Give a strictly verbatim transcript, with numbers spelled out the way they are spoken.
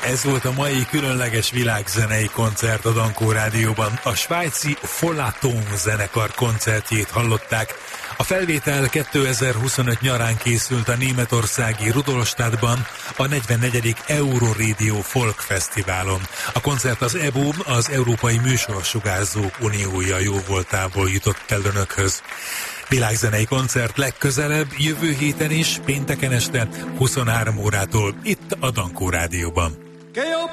Ez volt a mai különleges világzenei koncert a Dankó Rádióban. A svájci Folaton zenekar koncertjét hallották. A felvétel kétezer-huszonöt nyarán készült a németországi Rudolstadtban a negyvennegyedik Euroradio Folk Fesztiválon. A koncert az E B U, az Európai Műsorsugárzók Uniója jóvoltából jutott el önökhöz. Világzenei koncert legközelebb jövő héten is, pénteken este huszonhárom órától itt a Dankó Rádióban.